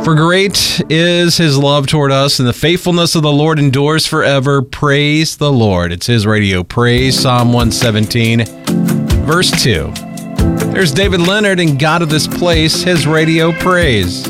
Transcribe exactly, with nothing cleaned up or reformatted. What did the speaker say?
For great is his love toward us, and the faithfulness of the Lord endures forever. Praise the Lord. It's his radio praise, Psalm one seventeen, verse two. There's David Leonard and God of This Place, his radio praise.